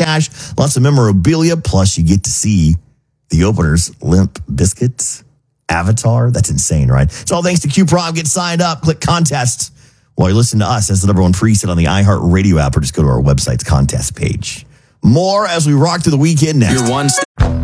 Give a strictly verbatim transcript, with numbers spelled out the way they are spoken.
cash, lots of memorabilia. Plus, you get to see the openers, Limp Bizkit, Avatar. That's insane, right? It's all thanks to Q Prom. Get signed up. Click contest while you listen to us. That's the number one preset on the iHeartRadio app, or just go to our website's contest page. More as we rock through the weekend next. You're one.